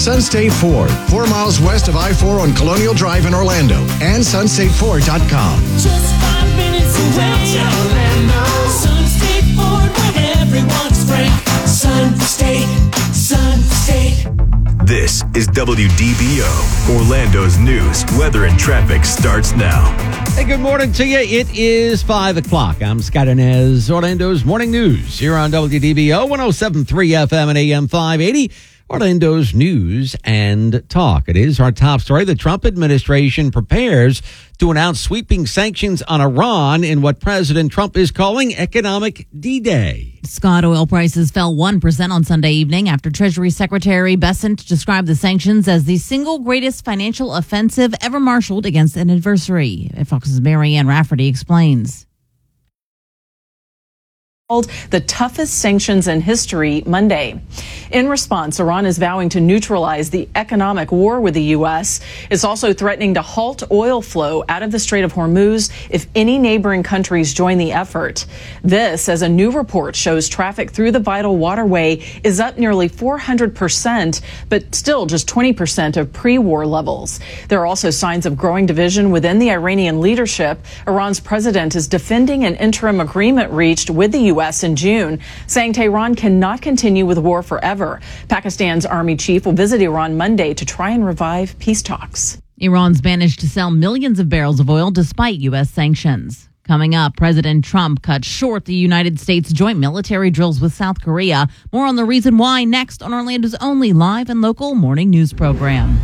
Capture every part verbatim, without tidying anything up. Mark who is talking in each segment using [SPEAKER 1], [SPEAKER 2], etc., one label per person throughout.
[SPEAKER 1] Sunstate Ford, four miles west of I four on Colonial Drive in Orlando, and sunstate ford dot com.
[SPEAKER 2] Just five minutes away, Orlando. Sunstate Ford, where everyone's frank. Sunstate, Sunstate.
[SPEAKER 3] This is W D B O, Orlando's news, weather, and traffic starts now.
[SPEAKER 4] Hey, good morning to you. It is five o'clock. I'm Scott Inez, Orlando's morning news here on W D B O, one oh seven point three F M and A M five eighty. Orlando's news and talk. It is our top story. The Trump administration prepares to announce sweeping sanctions on Iran in what President Trump is calling economic D-Day.
[SPEAKER 5] Scott, oil prices fell one percent on Sunday evening after Treasury Secretary Bessent described the sanctions as the single greatest financial offensive ever marshaled against an adversary. Fox's Marianne Rafferty explains.
[SPEAKER 6] The toughest sanctions in history Monday. In response, Iran is vowing to neutralize the economic war with the U S. It's also threatening to halt oil flow out of the Strait of Hormuz if any neighboring countries join the effort. This, as a new report shows, traffic through the vital waterway is up nearly four hundred percent, but still just twenty percent of pre-war levels. There are also signs of growing division within the Iranian leadership. Iran's president is defending an interim agreement reached with the U S U S in June, saying Tehran cannot continue with war forever. Pakistan's army chief will visit Iran Monday to try and revive peace talks.
[SPEAKER 5] Iran's managed to sell millions of barrels of oil despite U S sanctions. Coming up, President Trump cut short the United States joint military drills with South Korea. More on the reason why next on Orlando's only live and local morning news program.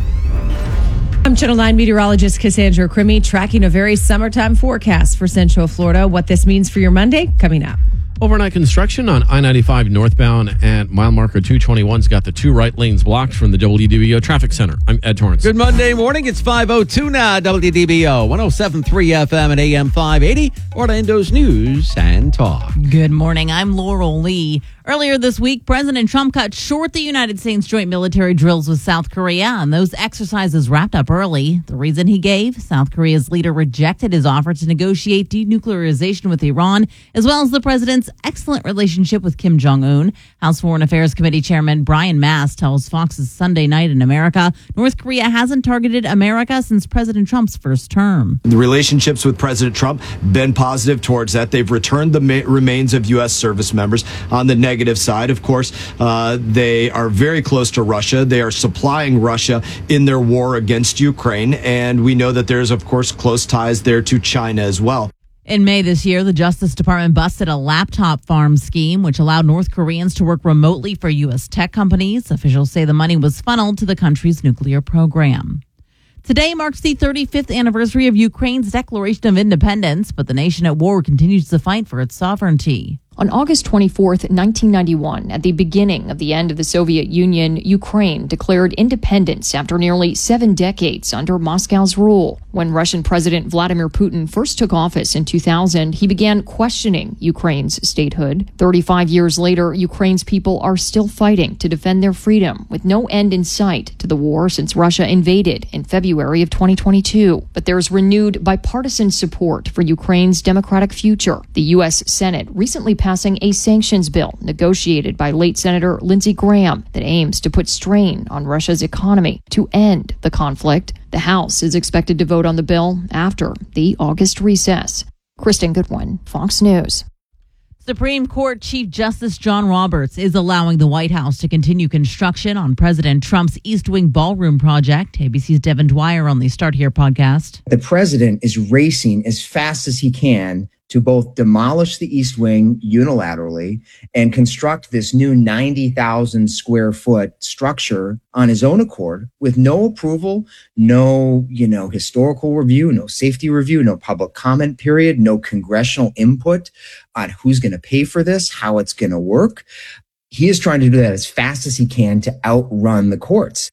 [SPEAKER 7] I'm Channel nine meteorologist Cassandra Crimmy, tracking a very summertime forecast for Central Florida. What this means for your Monday, coming up.
[SPEAKER 8] Overnight construction on I ninety-five northbound at mile marker two twenty-one's got the two right lanes blocked from the W D B O Traffic Center. I'm Ed Torrance.
[SPEAKER 4] Good Monday morning. It's five oh two now, W D B O, one oh seven point three F M and A M five eighty, Orlando's news and talk.
[SPEAKER 5] Good morning. I'm Laurel Lee. Earlier this week, President Trump cut short the United States joint military drills with South Korea, and those exercises wrapped up early. The reason he gave, South Korea's leader rejected his offer to negotiate denuclearization with Iran, as well as the president's excellent relationship with Kim Jong-un. House Foreign Affairs Committee Chairman Brian Mast tells Fox's Sunday Night in America, North Korea hasn't targeted America since President Trump's first term.
[SPEAKER 9] The relationships with President Trump been positive towards that. They've returned the ma- remains of U S service members. On the negative side, of course, uh, they are very close to Russia. They are supplying Russia in their war against Ukraine. And we know that there's, of course, close ties there to China as well.
[SPEAKER 5] In May this year, the Justice Department busted a laptop farm scheme which allowed North Koreans to work remotely for U S tech companies. Officials say the money was funneled to the country's nuclear program. Today marks the thirty-fifth anniversary of Ukraine's declaration of independence, but the nation at war continues to fight for its sovereignty.
[SPEAKER 10] On August twenty-fourth, nineteen ninety-one, at the beginning of the end of the Soviet Union, Ukraine declared independence after nearly seven decades under Moscow's rule. When Russian President Vladimir Putin first took office in two thousand, he began questioning Ukraine's statehood. thirty-five years later, Ukraine's people are still fighting to defend their freedom, with no end in sight to the war since Russia invaded in February of twenty twenty-two. But there's renewed bipartisan support for Ukraine's democratic future. The U S Senate recently passing a sanctions bill negotiated by late Senator Lindsey Graham that aims to put strain on Russia's economy to end the conflict. The House is expected to vote on the bill after the August recess. Kristen Goodwin, Fox News.
[SPEAKER 5] Supreme Court Chief Justice John Roberts is allowing the White House to continue construction on President Trump's East Wing Ballroom project. A B C's Devin Dwyer on the Start Here podcast.
[SPEAKER 11] The president is racing as fast as he can to both demolish the East Wing unilaterally and construct this new ninety thousand square foot structure on his own accord with no approval, no, you know, historical review, no safety review, no public comment period, no congressional input on who's going to pay for this, how it's going to work. He is trying to do that as fast as he can to outrun the courts.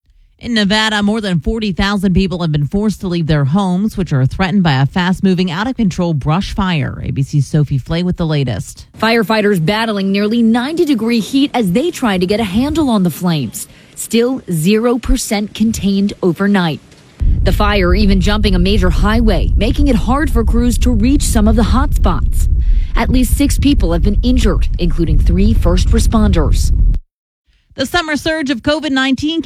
[SPEAKER 5] In Nevada, more than forty thousand people have been forced to leave their homes, which are threatened by a fast-moving, out-of-control brush fire. A B C's Sophie Flay with the latest.
[SPEAKER 12] Firefighters battling nearly ninety-degree heat as they try to get a handle on the flames. Still zero percent contained overnight. The fire even jumping a major highway, making it hard for crews to reach some of the hot spots. At least six people have been injured, including three first responders.
[SPEAKER 5] The summer surge of COVID nineteen